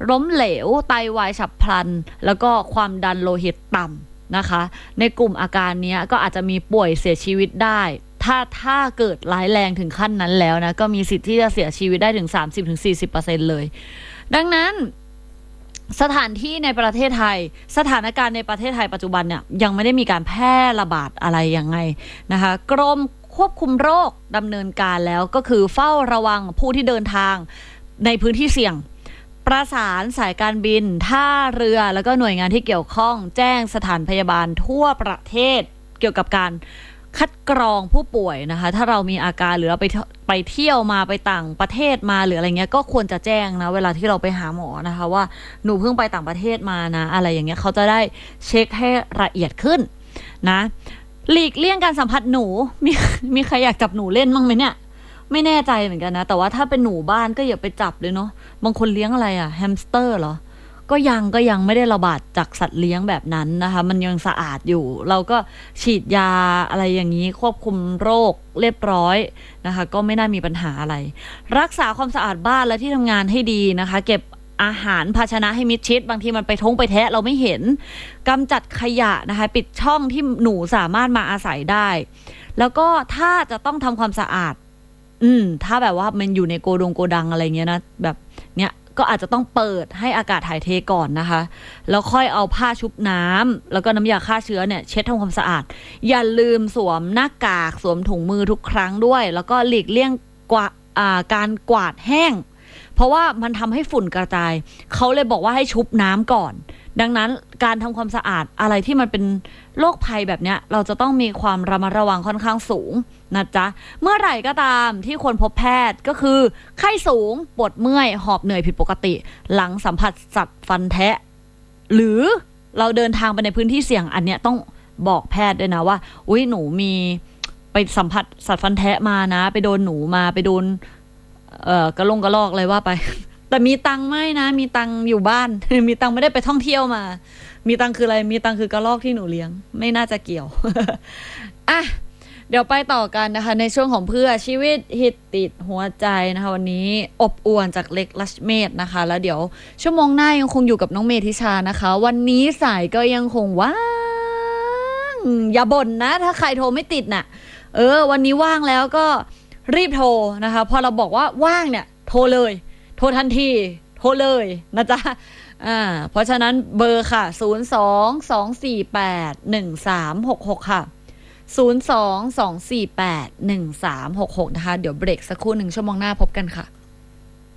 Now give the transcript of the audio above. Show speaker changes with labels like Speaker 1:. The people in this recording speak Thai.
Speaker 1: ล้มเหลวไตวายฉับพลันแล้วก็ความดันโลหิตต่ำนะคะในกลุ่มอาการนี้ก็อาจจะมีป่วยเสียชีวิตได้ถ้าเกิดร้ายแรงถึงขั้นนั้นแล้วนะก็มีสิทธิ์ที่จะเสียชีวิตได้ถึง 30-40% เลยดังนั้นสถานที่ในประเทศไทยสถานการณ์ในประเทศไทยปัจจุบันเนี่ยยังไม่ได้มีการแพร่ระบาดอะไรยังไงนะคะกรมควบคุมโรคดำเนินการแล้วก็คือเฝ้าระวังผู้ที่เดินทางในพื้นที่เสี่ยงประสานสายการบินท่าเรือแล้วก็หน่วยงานที่เกี่ยวข้องแจ้งสถานพยาบาลทั่วประเทศเกี่ยวกับการคัดกรองผู้ป่วยนะคะถ้าเรามีอาการหรือเราไปเที่ยวมาไปต่างประเทศมาหรืออะไรเงี้ยก็ควรจะแจ้งนะเวลาที่เราไปหาหมอนะคะว่าหนูเพิ่งไปต่างประเทศมานะอะไรอย่างเงี้ยเขาจะได้เช็คให้ละเอียดขึ้นนะหลีกเลี่ยงการสัมผัสหนูมีใครอยากจับหนูเล่นมั้งไหมเนี่ยไม่แน่ใจเหมือนกันนะแต่ว่าถ้าเป็นหนูบ้านก็อย่าไปจับเลยเนาะบางคนเลี้ยงอะไรอะแฮมสเตอร์เหรอก็ยังไม่ได้ระบาดจากสัตว์เลี้ยงแบบนั้นนะคะมันยังสะอาดอยู่เราก็ฉีดยาอะไรอย่างนี้ควบคุมโรคเรียบร้อยนะคะก็ไม่น่ามีปัญหาอะไรรักษาความสะอาดบ้านและที่ทำงานให้ดีนะคะเก็บอาหารภาชนะให้มิดชิดบางทีมันไปแทะเราไม่เห็นกำจัดขยะนะคะปิดช่องที่หนูสามารถมาอาศัยได้แล้วก็ถ้าจะต้องทำความสะอาดถ้าแบบว่ามันอยู่ในโกดังอะไรเงี้ยนะแบบเนี้ยก็อาจจะต้องเปิดให้อากาศถ่ายเทก่อนนะคะแล้วค่อยเอาผ้าชุบน้ำแล้วก็น้ำยาฆ่าเชื้อเนี่ยเช็ดทำความสะอาดอย่าลืมสวมหน้ากากสวมถุงมือทุกครั้งด้วยแล้วก็หลีกเลี่ยงการกวาดแห้งเพราะว่ามันทำให้ฝุ่นกระจายเขาเลยบอกว่าให้ชุบน้ำก่อนดังนั้นการทำความสะอาดอะไรที่มันเป็นโรคภัยแบบเนี้ยเราจะต้องมีความระมัดระวังค่อนข้างสูงนะจ๊ะเมื่อไหร่ก็ตามที่ควรพบแพทย์ก็คือไข้สูงปวดเมื่อยหอบเหนื่อยผิดปกติหลังสัมผัสสัตว์ฟันแทะหรือเราเดินทางไปในพื้นที่เสี่ยงอันเนี้ยต้องบอกแพทย์ด้วยนะว่าอุ๊ยหนูมีไปสัมผัสสัตว์ฟันแทะมานะไปโดนหนูมาไปโดนกระลอกอะไรว่าไปแต่มีตังค์ไม่นะมีตังค์อยู่บ้าน มีตังค์ไม่ได้ไปท่องเที่ยวมามีตังค์คืออะไรมีตังค์คือกระรอกที่หนูเลี้ยงไม่น่าจะเกี่ยว อ่ะเดี๋ยวไปต่อกันนะคะในช่วงของเพื่อชีวิตฮิตติดหัวใจนะคะวันนี้อบอวลจากเล็กลัชเมธนะคะแล้วเดี๋ยวชั่วโมงหน้ายังคงอยู่กับน้องเมธิชานะคะวันนี้สายก็ยังคงว่างอย่าบ่นนะถ้าใครโทรไม่ติดน่ะวันนี้ว่างแล้วก็รีบโทรนะคะพอเราบอกว่าว่างเนี่ยโทรเลยโทรทันทีโทรเลยนะจ๊ะเพราะฉะนั้นเบอร์ค่ะ02-248-1366ค่ะ02-248-1366นะคะเดี๋ยวเบรกสักครู่หนึ่งชั่วโมงหน้าพบกันค่ะ